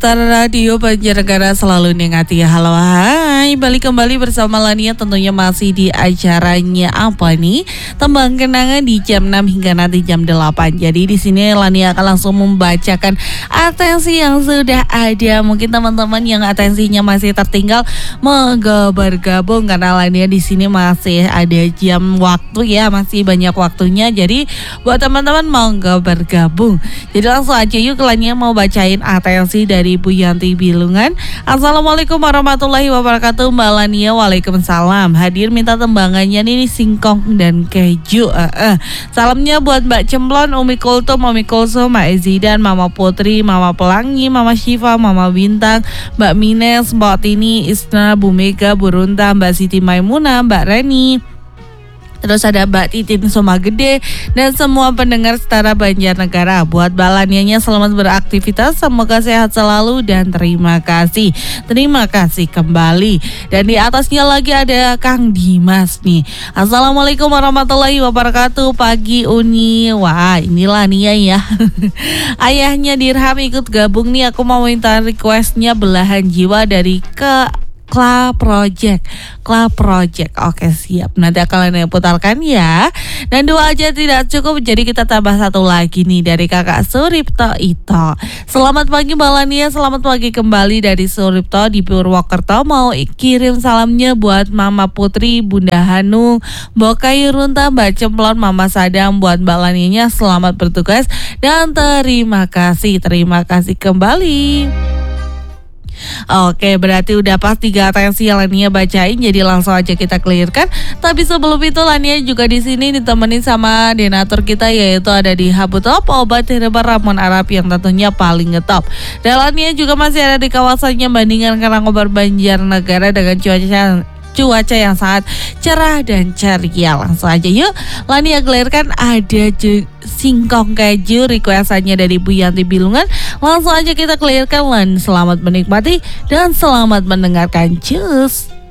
Star Radio Banjarnegara selalu ningati. Halo, hai, balik kembali bersama Lania, tentunya masih di acaranya apa nih? Tembang kenangan di jam 6 hingga nanti jam 8. Jadi di sini Lania akan langsung membacakan atensi yang sudah ada. Mungkin teman-teman yang atensinya masih tertinggal monggo bergabung, karena Lania di sini masih ada jam waktu ya, masih banyak waktunya. Jadi buat teman-teman monggo bergabung. Jadi langsung aja yuk, Lania mau bacain atensi dari Bu Yanti Bilungan. Assalamualaikum warahmatullahi wabarakatuh Mbak Lania. Waalaikumsalam. Hadir minta tembangannya nih singkong dan keju. Salamnya buat Mbak Cemplon, Umi Kultum, Mami Kulsum, Mbak Ezidan, Mama Putri, Mama Pelangi, Mama Syifa, Mama Bintang, Mbak Mines, Mbak Tini, Isna, Bu Mega, Bu Runta, Mbak Siti Maimuna, Mbak Reni. Terus ada Mbak Titin Sumagede dan semua pendengar Setara Banjarnegara. Buat balanianya selamat beraktivitas, semoga sehat selalu dan terima kasih. Terima kasih kembali. Dan di atasnya lagi ada Kang Dimas nih. Assalamualaikum warahmatullahi wabarakatuh. Pagi Uni. Wah, inilah Nia ya. Ayahnya Dirham ikut gabung nih. Aku mau minta requestnya Belahan Jiwa dari Kla Project. Oke, siap. Nanti akan putarkan ya. Dan dua aja tidak cukup, jadi kita tambah satu lagi nih dari Kakak Suripto Ito. Selamat pagi Mbak Lania, selamat pagi kembali dari Suripto di Purwokerto. Mau kirim salamnya buat Mama Putri, Bunda Hanung, Mbak Kayu Runta, Mbak Cemplon, Mama Sadam. Buat Mbak Lanianya selamat bertugas dan terima kasih kembali. Oke, berarti udah pas 3 atensi yang Lania bacain, jadi langsung aja kita clearkan. Tapi sebelum itu Lania juga di sini ditemenin sama donatur kita, yaitu ada di Habutop, obat herbal ramuan Arab yang tentunya paling ngetop. Dan Lania juga masih ada di kawasannya Bandingan Karangkobar Banjarnegara dengan cuaca yang sangat cerah dan ceria. Langsung aja yuk Lania clearkan, ada singkong keju requestannya dari Bu Yanti Bilungan. Langsung aja kita clearkan, Lan. Selamat menikmati dan selamat mendengarkan. Cus.